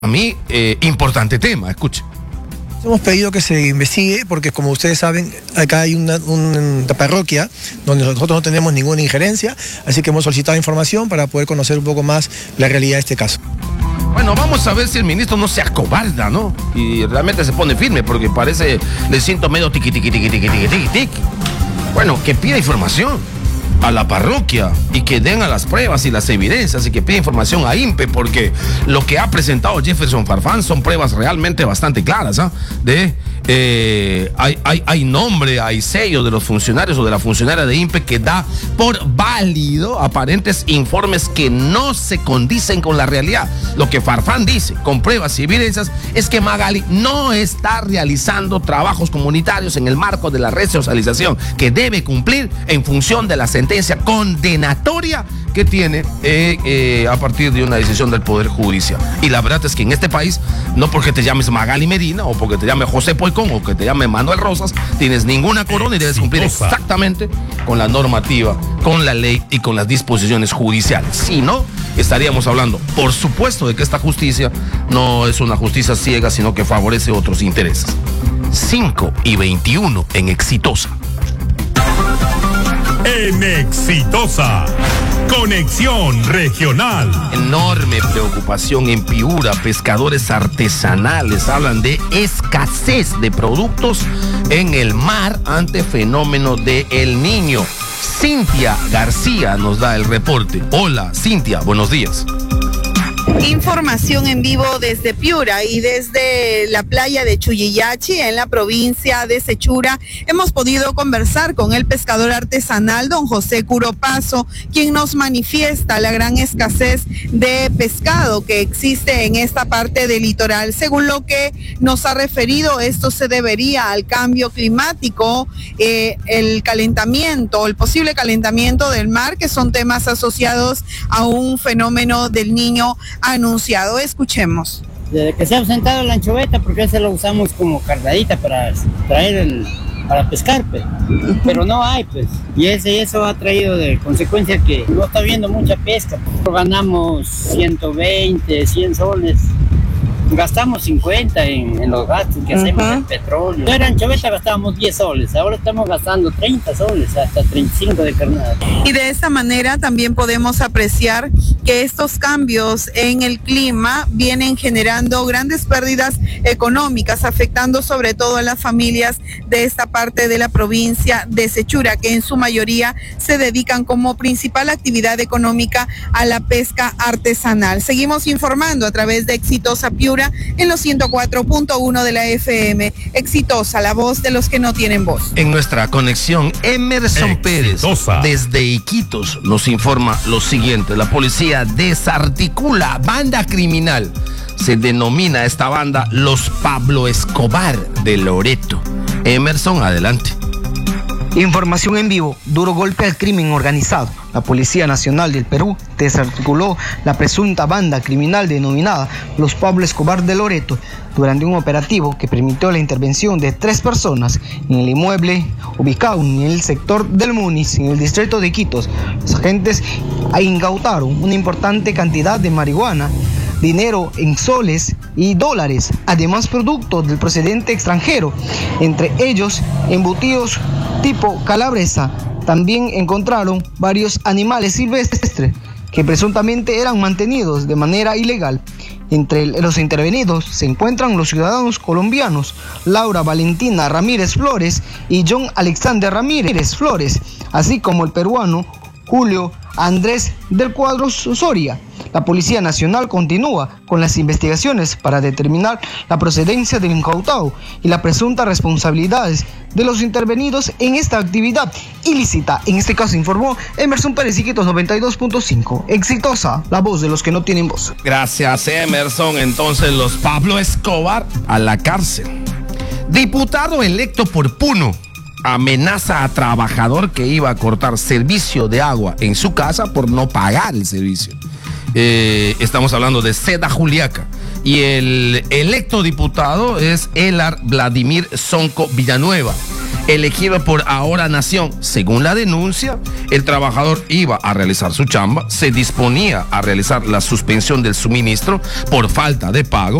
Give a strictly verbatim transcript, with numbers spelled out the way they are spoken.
A mí, eh, importante tema, escuche. Hemos pedido que se investigue porque, como ustedes saben, acá hay una, una parroquia donde nosotros no tenemos ninguna injerencia, así que hemos solicitado información para poder conocer un poco más la realidad de este caso. Bueno, vamos a ver si el ministro no se acobarda, ¿no? Y realmente se pone firme, porque parece, le siento medio tiqui, tiqui, tiqui, tiqui, tiqui, tiqui, tiqui. Bueno, que pida información a la parroquia y que den a las pruebas y las evidencias y que pida información a INPE, porque lo que ha presentado Jefferson Farfán son pruebas realmente bastante claras, ¿ah? De eh, hay, hay, hay nombre, hay sello de los funcionarios o de la funcionaria de INPE que da por válido aparentes informes que no se condicen con la realidad. Lo que Farfán dice con pruebas y evidencias es que Magali no está realizando trabajos comunitarios en el marco de la resocialización que debe cumplir en función de la sentencia condenatoria que tiene eh, eh, a partir de una decisión del Poder Judicial. Y la verdad es que en este país, no porque te llames Magali Medina o porque te llames José Poicón o que te llames Manuel Rosas, tienes ninguna corona y debes cumplir exactamente con la normativa, con la ley y con las disposiciones judiciales. Si no, estaríamos hablando, por supuesto, de que esta justicia no es una justicia ciega, sino que favorece otros intereses. cinco y veintiuno en Exitosa. En Exitosa, conexión regional. Enorme preocupación en Piura. Pescadores artesanales hablan de escasez de productos en el mar ante fenómeno de El Niño. Cintia García nos da el reporte. Hola, Cintia, buenos días. Información en vivo desde Piura y desde la playa de Chuyillachi en la provincia de Sechura. Hemos podido conversar con el pescador artesanal don José Curopazo, quien nos manifiesta la gran escasez de pescado que existe en esta parte del litoral. Según lo que nos ha referido, esto se debería al cambio climático, eh, el calentamiento, el posible calentamiento del mar, que son temas asociados a un fenómeno del Niño anunciado. Escuchemos. Desde que se ha ausentado la anchoveta, porque ese lo usamos como cargadita para traer el, para pescar, pues. Pero no hay, pues. Y ese, eso ha traído de consecuencia que no está habiendo mucha pesca. Ganamos ciento veinte, cien soles. Gastamos cincuenta en, en los gastos que hacemos en petróleo. No era anchoveta, gastábamos diez soles, ahora estamos gastando treinta soles, hasta treinta y cinco de carnada. Y de esta manera también podemos apreciar que estos cambios en el clima vienen generando grandes pérdidas económicas, afectando sobre todo a las familias de esta parte de la provincia de Sechura, que en su mayoría se dedican como principal actividad económica a la pesca artesanal. Seguimos informando a través de Exitosa Piura en los ciento cuatro punto uno de la F M. Exitosa, la voz de los que no tienen voz. En nuestra conexión, Emerson Exitosa. Pérez, desde Iquitos, nos informa lo siguiente. La policía desarticula banda criminal. Se denomina esta banda los Pablo Escobar de Loreto. Emerson, adelante. Información en vivo, duro golpe al crimen organizado. La Policía Nacional del Perú desarticuló la presunta banda criminal denominada los Pablo Escobar de Loreto durante un operativo que permitió la intervención de tres personas en el inmueble ubicado en el sector del Munis, en el distrito de Iquitos. Los agentes incautaron una importante cantidad de marihuana, dinero en soles y dólares, además productos del procedente extranjero, entre ellos embutidos tipo calabresa. También encontraron varios animales silvestres que presuntamente eran mantenidos de manera ilegal. Entre los intervenidos se encuentran los ciudadanos colombianos Laura Valentina Ramírez Flores y John Alexander Ramírez Flores, así como el peruano Julio Andrés del Cuadro Soria. La Policía Nacional continúa con las investigaciones para determinar la procedencia del incautado y las presuntas responsabilidades de los intervenidos en esta actividad ilícita. En este caso informó Emerson Pérez, Iquitos noventa y dos punto cinco. Exitosa, la voz de los que no tienen voz. Gracias, Emerson. Entonces, los Pablo Escobar a la cárcel. Diputado electo por Puno amenaza a trabajador que iba a cortar servicio de agua en su casa por no pagar el servicio. Eh, estamos hablando de Seda Juliaca. Y el electo diputado es Elar Vladimir Sonco Villanueva. elegido por Ahora Nación. Según la denuncia, el trabajador iba a realizar su chamba, se disponía a realizar la suspensión del suministro por falta de pago.